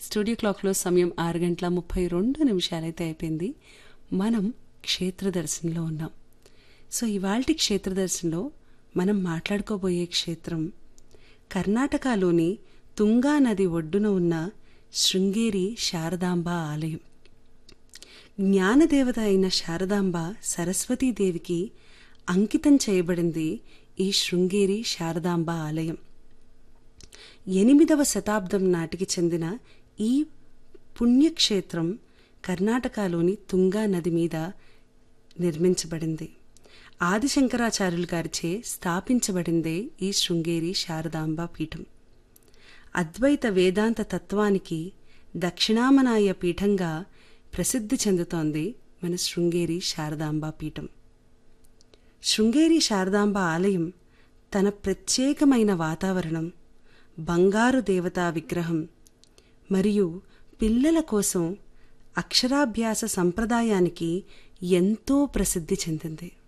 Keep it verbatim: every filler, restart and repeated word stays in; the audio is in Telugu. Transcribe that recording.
స్టూడియో క్లాక్లో సమయం ఆరు గంటల ముప్పై రెండు నిమిషాలైతే అయిపోయింది. మనం క్షేత్ర దర్శనంలో ఉన్నాం. సో ఇవాల్టి క్షేత్ర దర్శనంలో మనం మాట్లాడుకోబోయే క్షేత్రం కర్ణాటకలోని తుంగా నది ఒడ్డున ఉన్న శృంగేరి శారదాంబ ఆలయం. జ్ఞానదేవత అయిన శారదాంబ సరస్వతీదేవికి అంకితం చేయబడింది ఈ శృంగేరి శారదాంబ ఆలయం. ఎనిమిదవ శతాబ్దం నాటికి చెందిన ఈ పుణ్యక్షేత్రం కర్ణాటకలోని తుంగా నది మీద నిర్మించబడింది. ఆదిశంకరాచార్యులు గారిచే స్థాపించబడిందే ఈ శృంగేరి శారదాంబ పీఠం. అద్వైత వేదాంత తత్వానికి దక్షిణామనాయ పీఠంగా ప్రసిద్ధి చెందుతోంది మన శృంగేరి శారదాంబ పీఠం. శృంగేరి శారదాంబ ఆలయం తన ప్రత్యేకమైన వాతావరణం, బంగారు దేవతా విగ్రహం మరియు పిల్లల కోసం అక్షరాభ్యాస సంప్రదాయానికి ఎంతో ప్రసిద్ధి చెందింది.